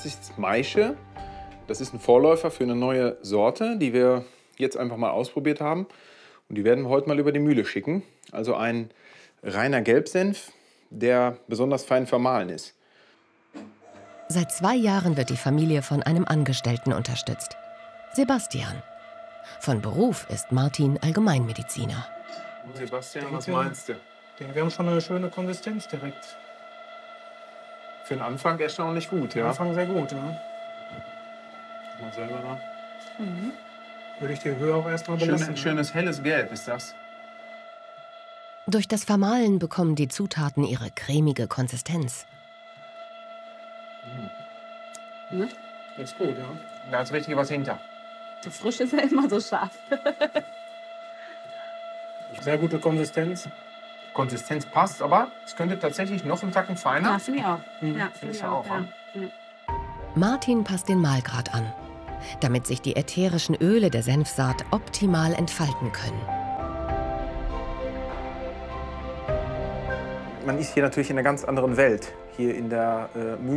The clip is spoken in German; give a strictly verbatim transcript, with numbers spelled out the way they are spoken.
Das ist Maische. Das ist ein Vorläufer für eine neue Sorte, die wir jetzt einfach mal ausprobiert haben. Und die werden wir heute mal über die Mühle schicken. Also ein reiner Gelbsenf, der besonders fein vermahlen ist. Seit zwei Jahren wird die Familie von einem Angestellten unterstützt. Sebastian. Von Beruf ist Martin Allgemeinmediziner. Sebastian, was meinst du? Wir haben schon eine schöne Konsistenz direkt. Für den Anfang erstaunlich gut, ja. Am Anfang sehr gut, ja. Mal selber noch. Mhm. Würde ich die Höhe auch erstmal Schön, belassen. ein schönes helles Gelb ist das. Durch das Vermahlen bekommen die Zutaten ihre cremige Konsistenz. Mhm. Das ist gut, ja. Da ist richtig was hinter. So frisch ist ja immer so scharf. Sehr gute Konsistenz. Konsistenz passt, aber es könnte tatsächlich noch einen Tacken feiner. Ja, finde ich auch. Mhm. Ja, Finde finde ich ich auch, auch. ja. Ja. Martin passt den Mahlgrad an, damit sich die ätherischen Öle der Senfsaat optimal entfalten können. Man ist hier natürlich in einer ganz anderen Welt, hier in der äh, Mühle.